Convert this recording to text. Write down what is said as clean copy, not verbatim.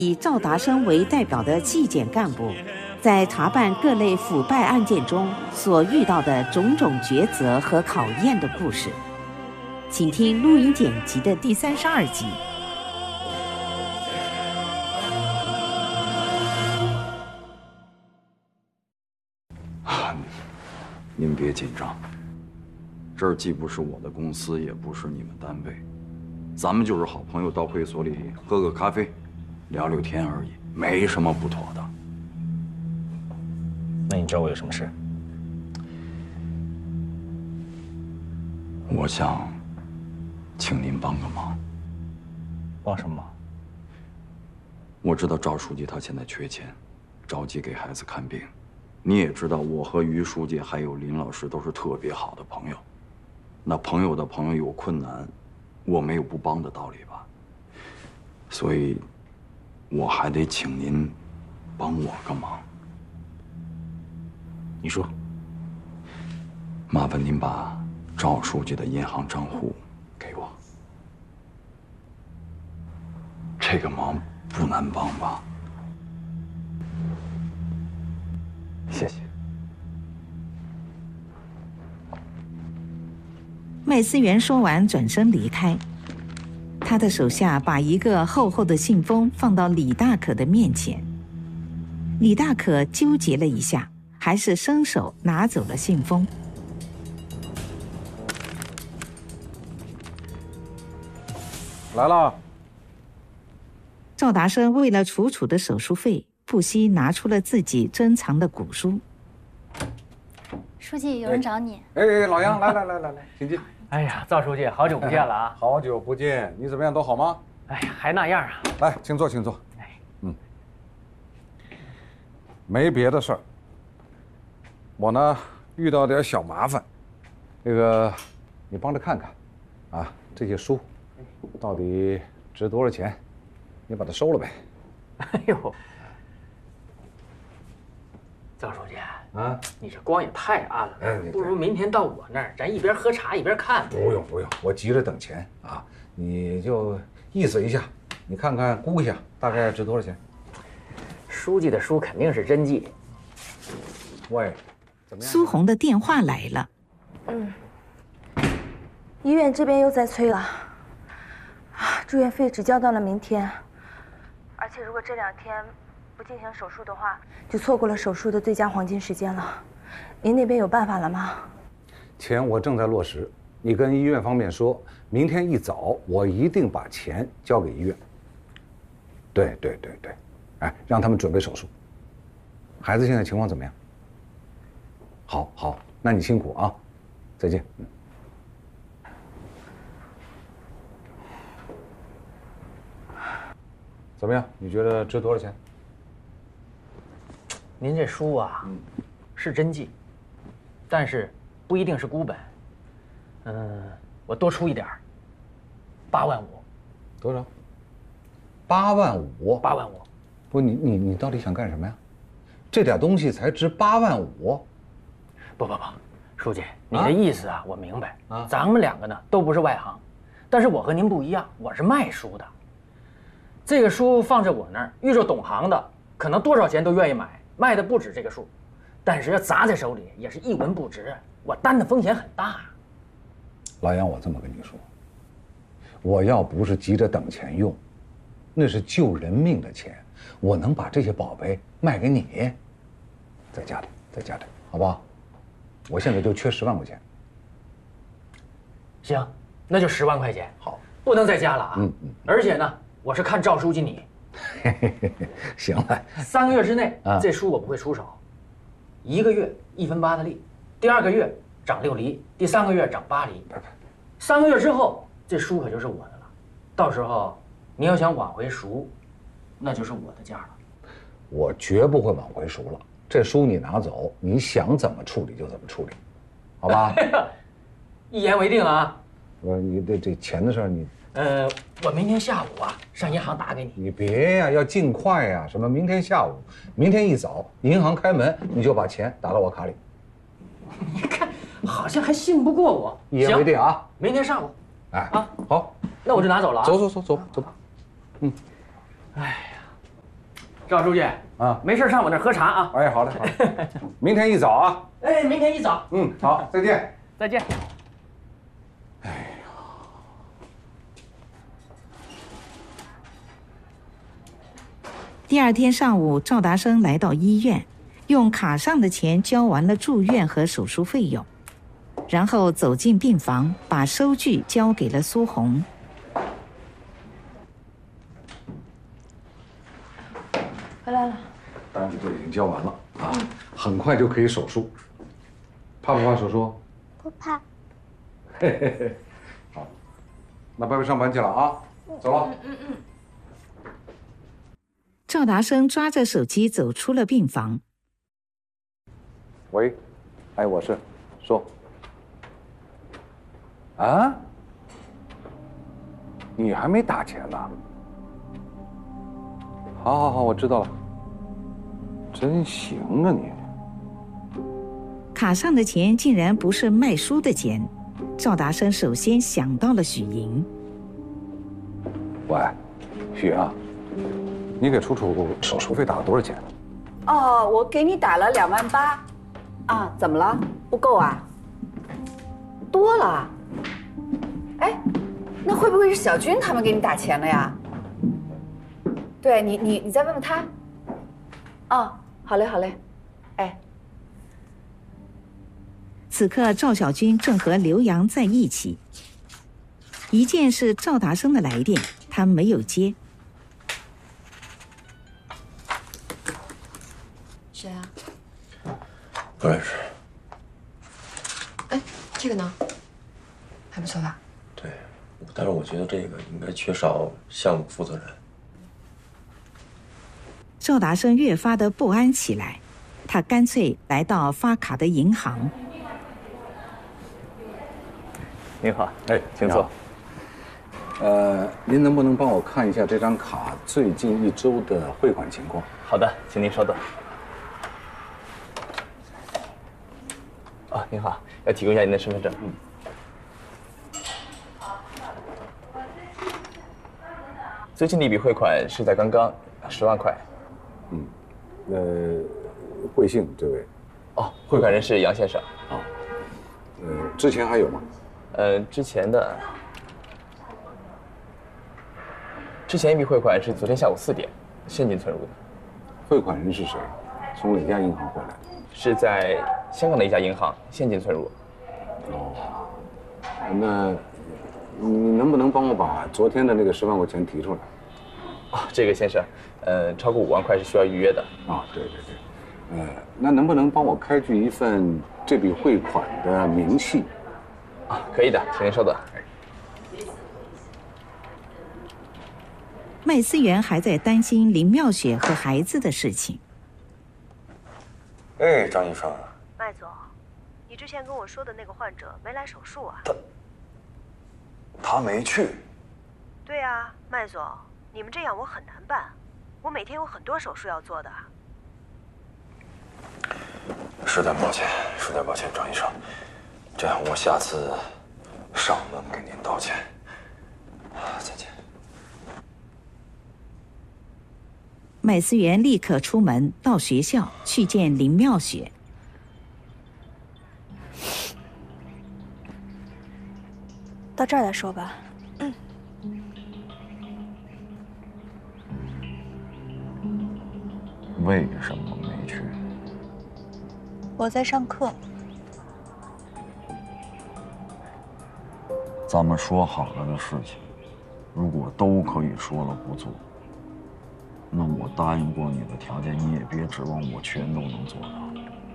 以赵达生为代表的纪检干部，在查办各类腐败案件中所遇到的种种抉择和考验的故事。请听录音剪辑的第32集。 您别紧张，这儿既不是我的公司，也不是你们单位，咱们就是好朋友，到会所里喝个咖啡，聊聊天而已，没什么不妥的。 那你找我有什么事？ 我想请您帮个忙。 帮什么忙？ 我知道赵书记他现在缺钱，着急给孩子看病。你也知道，我和于书记还有林老师都是特别好的朋友。那朋友的朋友有困难，我没有不帮的道理吧？所以，我还得请您帮我个忙。 你说。 麻烦您把赵书记的银行账户给我。这个忙不难帮吧？谢谢。 麦思源说完，转身离开。他的手下把一个厚厚的信封放到李大可的面前。李大可纠结了一下，还是伸手拿走了信封。 来了。 赵达生为了楚楚的手术费，不惜拿出了自己珍藏的古书。 书记，有人找你。 哎，老杨，来，请进。 哎呀，赵书记，好久不见了啊！ 好久不见，你怎么样？都好吗？ 哎呀，还那样啊。 来，请坐，请坐。没别的事儿，我呢遇到点小麻烦，这个你帮着看看，啊，这些书到底值多少钱？你把它收了呗。 哎呦，赵书记啊，你这光也太暗了，不如明天到我那儿，咱一边喝茶一边看。 不用，我急着等钱啊，你就意思一下，你看看估一下大概值多少钱。 书记的书肯定是真迹。 喂，怎么样？ 苏红的电话来了。 医院这边又在催了，住院费只交到了明天，而且如果这2天不进行手术的话，就错过了手术的最佳黄金时间了。您那边有办法了吗？ 钱我正在落实，你跟医院方面说，明天一早我一定把钱交给医院。对，哎，让他们准备手术。孩子现在情况怎么样？好，那你辛苦啊，再见。怎么样？你觉得值多少钱？ 您这书啊，是真迹，但是不一定是孤本。我多出一点，8万5。 多少？8万5。 8万5。 不，你到底想干什么呀？这点东西才值8万5。 不，书记，你的意思啊，我明白。咱们2个呢都不是外行，但是我和您不一样，我是卖书的。这个书放在我那儿，遇着懂行的，可能多少钱都愿意买，卖的不止这个数，但是要砸在手里也是一文不值，我担的风险很大。 老杨，我这么跟你说，我要不是急着等钱用，那是救人命的钱，我能把这些宝贝卖给你？再加点，好不好？我现在就缺10万块钱。 行，那就10万块钱。 好， 不能再加了啊。而且呢，我是看赵书记你。 行了 ，3个月之内，这书我不会出手。1个月1分8的利，第2个月涨6厘，第3个月涨8厘。3个月之后，这书可就是我的了。到时候你要想往回赎，那就是我的价了。 我绝不会往回赎了。这书你拿走，你想怎么处理就怎么处理，好吧？ 一言为定了啊！ 你这钱的事儿你， 我明天下午啊上银行打给你。 你别呀，要尽快呀！什么明天下午，明天一早银行开门，你就把钱打到我卡里。 你看，好像还信不过我。 一言为定啊！ 明天上午。 哎啊，好， 那我就拿走了啊。 走吧。 哎呀， 赵书记啊， 没事上我那儿喝茶啊。 哎，好的好的，明天一早啊。 哎，明天一早。 好，再见。 再见。 第二天上午，赵达生来到医院，用卡上的钱交完了住院和手术费用，然后走进病房，把收据交给了苏红。 回来了。 单子都已经交完了啊，很快就可以手术。怕不怕手术？ 不怕。 嘿嘿嘿，好，那拜拜上班去了啊，走了。 赵达生抓着手机走出了病房。 喂，哎，我是，说。啊？你还没打钱呢？好，好，好，我知道了。真行啊你！ 卡上的钱竟然不是卖书的钱，赵达生首先想到了许莹。 喂，许莹啊，你给楚楚手术费打了多少钱？ 哦，我给你打了2万8，啊，怎么了？不够啊？多了？哎，那会不会是小军他们给你打钱了呀？对你再问问他。哦，好嘞好嘞，哎。 此刻赵小军正和刘洋在一起，一见是赵达生的来电，他没有接。 谁啊？ 不认识。 哎，这个呢？还不错吧？ 对，但是我觉得这个应该缺少项目负责人。 赵达生越发的不安起来，他干脆来到发卡的银行。 您好， 哎， 请坐。 您能不能帮我看一下这张卡最近1周的汇款情况？ 好的，请您稍等。啊，您好，要提供一下您的身份证。最近的一笔汇款是在刚刚，10万块。 贵姓这位？ 哦，汇款人是杨先生。 啊，之前还有吗？ 之前一笔汇款是昨天下午4点，现金存入的。 汇款人是谁？从哪家银行回来？ 是在香港的一家银行，现金存入。 哦，那你能不能帮我把昨天的那个10万块钱提出来？ 啊，这个先生，超过5万块是需要预约的。 啊，对对对，那能不能帮我开具一份这笔汇款的明细？ 啊，可以的，请您稍等。 麦思源还在担心林妙雪和孩子的事情。 哎，张医生， 麦总，你之前跟我说的那个患者没来手术啊？ 他没去。 对啊，麦总，你们这样我很难办，我每天有很多手术要做的。 实在抱歉，实在抱歉，张医生，这样我下次上门给您道歉。再见。 麦思源立刻出门到学校去见林妙雪。 到这儿再说吧。 为什么没去？ 我在上课。 咱们说好了的事情，如果都可以说了不做，那我答应过你的条件，你也别指望我全都能做到。